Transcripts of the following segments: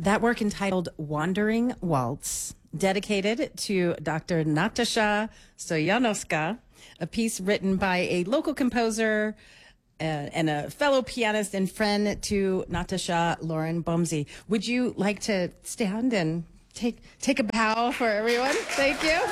that work entitled Wandering Waltz, dedicated to Dr. Natasha Stoyanovska, a piece written by a local composer and a fellow pianist and friend to Natasha, Lauren Bomsey. Would you like to stand and take a bow for everyone? Thank you.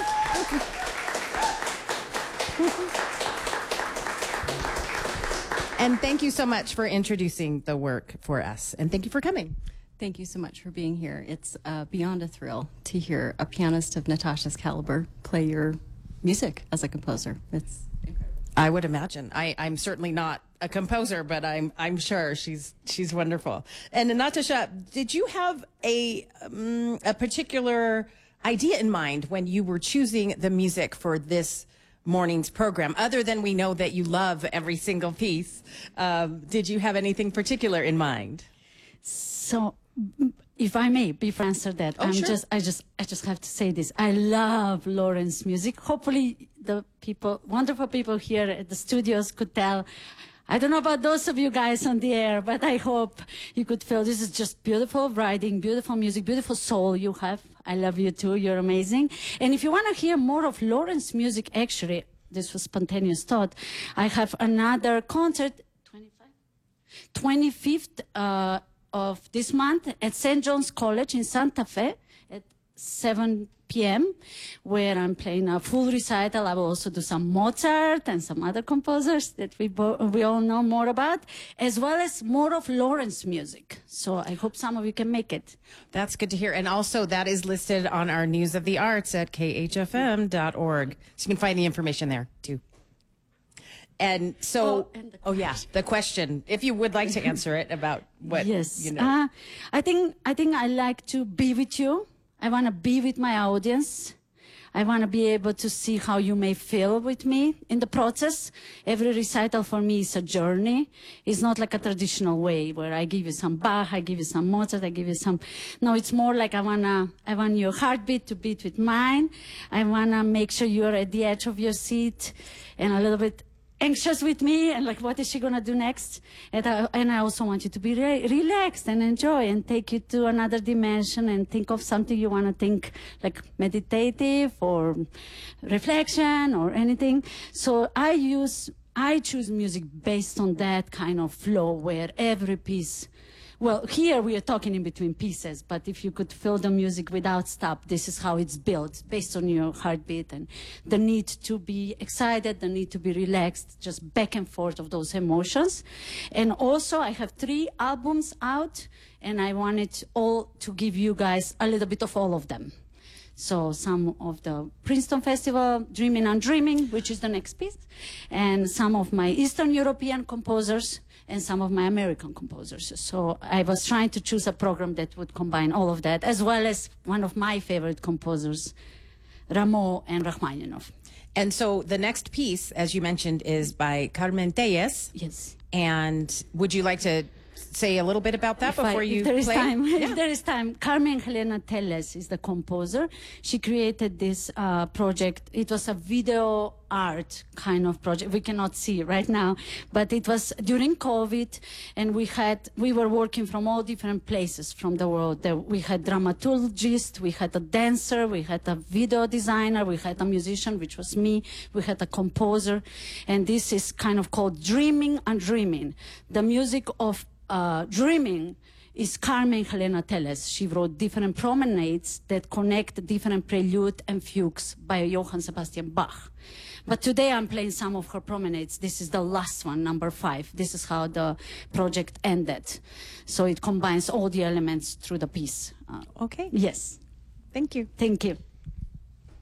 And thank you so much for introducing the work for us. And thank you for coming. Thank you so much for being here. It's beyond a thrill to hear a pianist of Natasha's caliber play your music as a composer. It's incredible. I would imagine. I'm certainly not a composer, but I'm sure she's wonderful. And Natasha, did you have a particular idea in mind when you were choosing the music for this morning's program, other than we know that you love every single piece? Did you have anything particular in mind? So, if I may, before I answer that, Sure. I just have to say this. I love Lauren's music. Hopefully the wonderful people here at the studios could tell. I don't know about those of you guys on the air, but I hope you could feel this is just beautiful writing, beautiful music, beautiful soul you have. I love you too. You're amazing. And if you want to hear more of Lauren's music, actually, this was spontaneous thought. I have another concert, 25th of this month at St. John's College in Santa Fe at 7 p.m. where I'm playing a full recital. I will also do some Mozart and some other composers that we all know more about, as well as more of Lauren's music. So I hope some of you can make it. That's good to hear. And also that is listed on our News of the Arts at khfm.org. So you can find the information there too. And so, the question, if you would like to answer it about what, yes. you know. I think I like to be with you. I want to be with my audience. I want to be able to see how you may feel with me in the process. Every recital for me is a journey. It's not like a traditional way where I give you some Bach, I give you some Mozart, I give you some. No, it's more like I want your heartbeat to beat with mine. I want to make sure you're at the edge of your seat and a little bit anxious with me and like, what is she going to do next? And I also want you to be relaxed and enjoy and take you to another dimension and think of something you want to think, like meditative or reflection or anything. So I choose music based on that kind of flow where every piece. Well, here we are talking in between pieces, but if you could feel the music without stop, this is how it's built, based on your heartbeat and the need to be excited, the need to be relaxed, just back and forth of those emotions. And also, I have 3 albums out, and I wanted all to give you guys a little bit of all of them. So some of the Princeton Festival, Dreaming and Dreaming, which is the next piece, and some of my Eastern European composers, and some of my American composers. So I was trying to choose a program that would combine all of that, as well as one of my favorite composers, Rameau and Rachmaninoff. And so the next piece, as you mentioned, is by Carmen Tellez. Yes. And would you like to say a little bit about that before you play? Yeah. If there is time. Carmen Helena Tellez is the composer. She created this project. It was a video art kind of project. We cannot see right now, but it was during COVID, and we were working from all different places from the world. We had dramaturgist, we had a dancer, we had a video designer, we had a musician, which was me, we had a composer, and this is kind of called Dreaming and Dreaming. The music of Dreaming is Carmen Helena Tellez. She wrote different promenades that connect different prelude and fugues by Johann Sebastian Bach. But today I'm playing some of her promenades. This is the last one, number 5. This is how the project ended. So it combines all the elements through the piece. Okay. Yes. Thank you. Thank you.